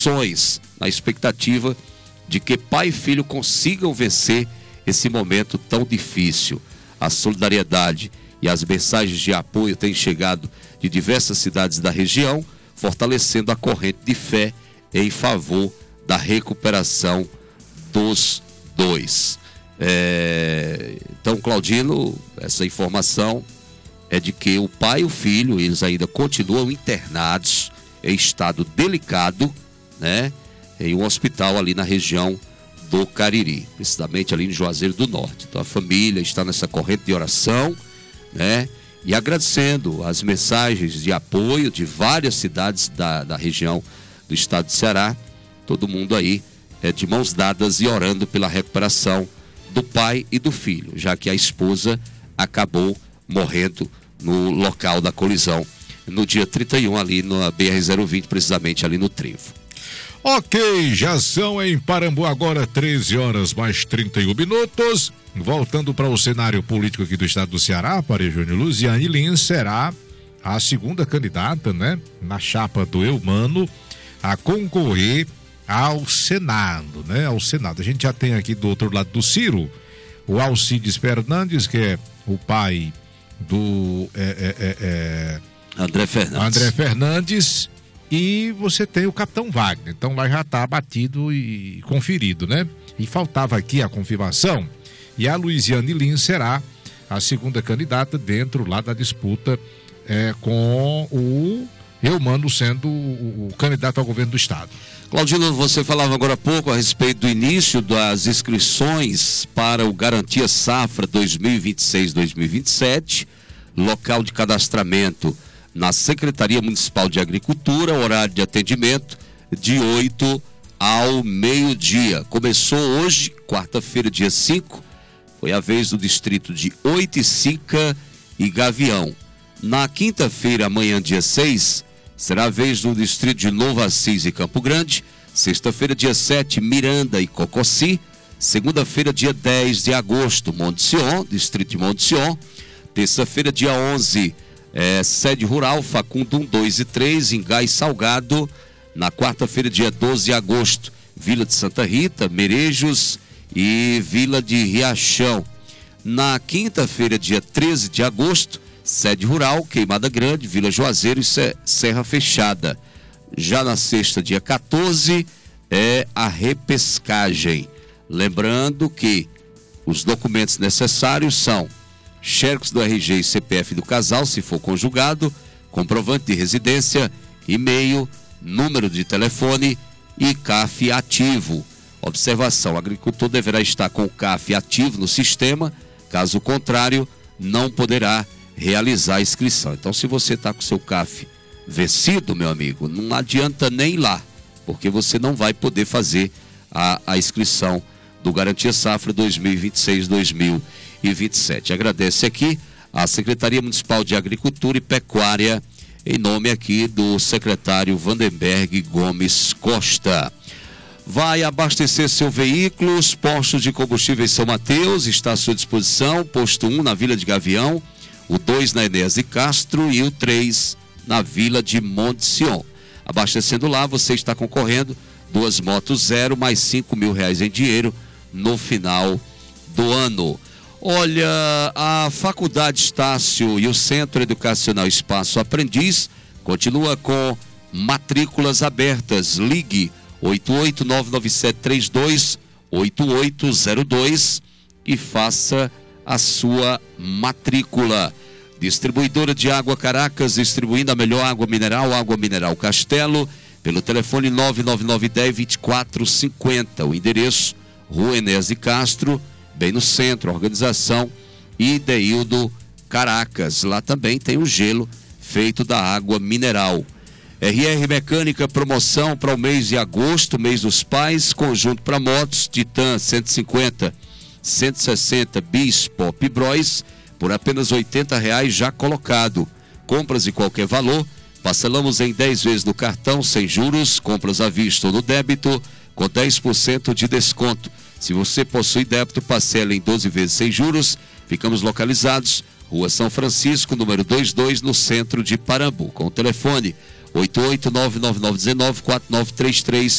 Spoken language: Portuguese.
na expectativa de que pai e filho consigam vencer esse momento tão difícil. A solidariedade e as mensagens de apoio têm chegado de diversas cidades da região, fortalecendo a corrente de fé em favor da recuperação dos dois. Então, Claudino, essa informação é de que o pai e o filho, eles ainda continuam internados em estado delicado, né, em um hospital ali na região do Cariri, precisamente ali no Juazeiro do Norte. Então a família está nessa corrente de oração, né, e agradecendo as mensagens de apoio de várias cidades da região do estado de Ceará. Todo mundo aí de mãos dadas e orando pela recuperação do pai e do filho, já que a esposa acabou morrendo no local da colisão no dia 31 ali na BR-020, precisamente ali no Trevo. Ok, já são em Parambu agora 13 horas mais 31 minutos. Voltando para o cenário político aqui do estado do Ceará, para Júnior, Luziane Lins será a segunda candidata, né, na chapa do Eumano a concorrer ao Senado, né, ao Senado. A gente já tem aqui do outro lado do Ciro o Alcides Fernandes, que é o pai do André Fernandes, e você tem o Capitão Wagner. Então lá já está batido e conferido, né? E faltava aqui a confirmação, e a Luziane Lins será a segunda candidata dentro lá da disputa com o Eumano sendo o candidato ao governo do estado. Claudino, você falava agora há pouco a respeito do início das inscrições para o Garantia Safra 2026-2027, local de cadastramento na Secretaria Municipal de Agricultura, horário de atendimento de 8 ao meio-dia. Começou hoje, quarta-feira, dia 5, foi a vez do distrito de Oiticica e Gavião. Na quinta-feira, amanhã, dia 6, será a vez do distrito de Novo Assis e Campo Grande. Sexta-feira, dia 7, Miranda e Cococi. Segunda-feira, dia 10 de agosto, Monte Sion, distrito de Monte Sion. Terça-feira, dia 11, sede rural, Facundo 1, 2 e 3, em Gás Salgado. Na quarta-feira, dia 12 de agosto, Vila de Santa Rita, Merejos e Vila de Riachão. Na quinta-feira, dia 13 de agosto, sede rural, Queimada Grande, Vila Juazeiro e Serra Fechada. Já na sexta, dia 14, é a repescagem. Lembrando que os documentos necessários são xerox do RG e CPF do casal, se for conjugado, comprovante de residência, e-mail, número de telefone e CAF ativo. Observação: o agricultor deverá estar com o CAF ativo no sistema, caso contrário, não poderá realizar a inscrição. Então, se você está com o seu CAF vencido, meu amigo, não adianta nem ir lá, porque você não vai poder fazer a inscrição do Garantia Safra 2026-2027. Agradece aqui a Secretaria Municipal de Agricultura e Pecuária, em nome aqui do secretário Vandenberg Gomes Costa. Vai abastecer seu veículo, os postos de combustível em São Mateus, está à sua disposição, posto 1 na Vila de Gavião, o 2 na Enéas de Castro e o 3 na Vila de Monte Sion. Abastecendo lá, você está concorrendo 2 motos zero mais R$5.000 em dinheiro no final do ano. Olha, a Faculdade Estácio e o Centro Educacional Espaço Aprendiz continua com matrículas abertas. Ligue 88997328802 e faça a sua matrícula. Distribuidora de água Caracas, distribuindo a melhor água mineral Castelo, pelo telefone 99910-2450. O endereço, Rua Enéas de Castro, bem no centro. Organização Ideildo Caracas. Lá também tem o gelo feito da água mineral. RR Mecânica, promoção para o mês de agosto, mês dos pais, conjunto para motos, Titan 150, 160, Bis, Pop Bros, por apenas R$80 já colocado. Compras de qualquer valor, parcelamos em 10 vezes no cartão, sem juros, compras à vista ou no débito, com 10% de desconto. Se você possui débito, parcela em 12 vezes sem juros. Ficamos localizados, Rua São Francisco, número 22, no centro de Parambu, com o telefone 88999194933